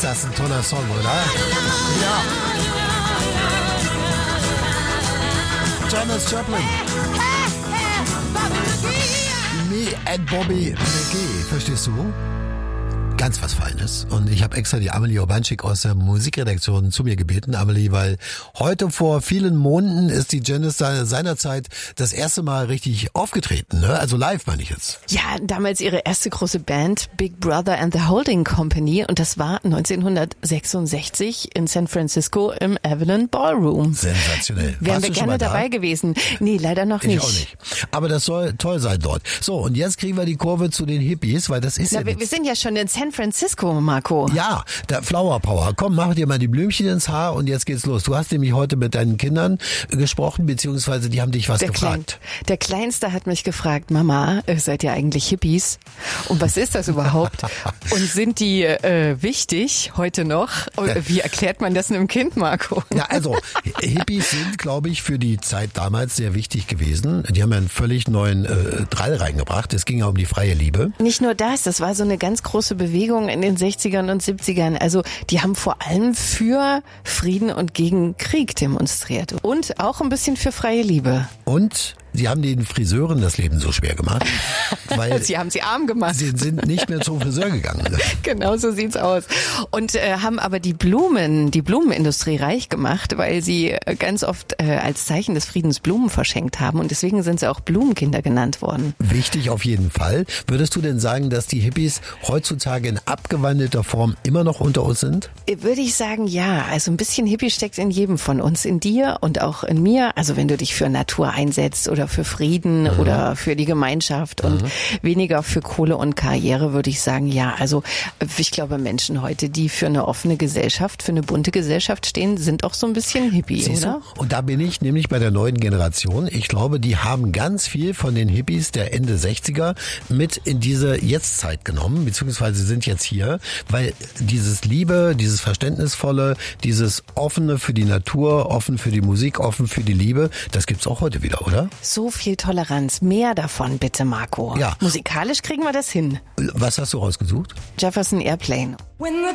Ist das ein toller Song, oder? Ja. Janis Joplin. Me and Bobby McGee, verstehst du? Ganz was Feines. Und ich habe extra die Amelie Urbanschik aus der Musikredaktion zu mir gebeten, Amelie, weil heute vor vielen Monaten ist die Janis seinerzeit das erste Mal richtig aufgetreten, ne? Also live meine ich jetzt. Ja, damals ihre erste große Band, Big Brother and the Holding Company, und das war 1966 in San Francisco im Avalon Ballroom. Sensationell. Wären wir gerne dabei gewesen. Nee, leider noch nicht. Ich auch nicht. Aber das soll toll sein dort. So, und jetzt kriegen wir die Kurve zu den Hippies, weil das ist wir sind ja schon in San Francisco, Marco. Ja, der Flower Power. Komm, mach dir mal die Blümchen ins Haar und jetzt geht's los. Du hast nämlich heute mit deinen Kindern gesprochen, beziehungsweise die haben dich was gefragt. Der Kleinste hat mich gefragt, Mama, seid ihr eigentlich Hippies? Und was ist das überhaupt? Und sind die wichtig heute noch? Wie erklärt man das einem Kind, Marco? Ja, also Hippies sind, glaube ich, für die Zeit damals sehr wichtig gewesen. Die haben ja einen völlig neuen Drall reingebracht. Es ging ja um die freie Liebe. Nicht nur das war so eine ganz große Bewegung in den 60ern und 70ern. Also die haben vor allem für Frieden und gegen Krieg demonstriert. Und auch ein bisschen für freie Liebe. Und sie haben den Friseuren das Leben so schwer gemacht, weil sie haben sie arm gemacht. Sie sind nicht mehr zum Friseur gegangen. Genau so sieht's aus. Und haben aber die Blumenindustrie reich gemacht, weil sie ganz oft als Zeichen des Friedens Blumen verschenkt haben. Und deswegen sind sie auch Blumenkinder genannt worden. Wichtig auf jeden Fall. Würdest du denn sagen, dass die Hippies heutzutage in abgewandelter Form immer noch unter uns sind? Würde ich sagen, ja. Also ein bisschen Hippie steckt in jedem von uns, in dir und auch in mir. Also wenn du dich für Natur einsetzt oder für Frieden oder für die Gemeinschaft und weniger für Kohle und Karriere, würde ich sagen, ja. Also ich glaube, Menschen heute, die für eine offene Gesellschaft, für eine bunte Gesellschaft stehen, sind auch so ein bisschen Hippie, siehst oder? Du? Und da bin ich nämlich bei der neuen Generation. Ich glaube, die haben ganz viel von den Hippies der Ende 60er mit in diese Jetztzeit genommen, beziehungsweise sind jetzt hier, weil dieses Liebe, dieses Verständnisvolle, dieses Offene für die Natur, offen für die Musik, offen für die Liebe, das gibt's auch heute wieder, oder? So viel Toleranz. Mehr davon, bitte, Marco. Ja. Musikalisch kriegen wir das hin. Was hast du rausgesucht? Jefferson Airplane.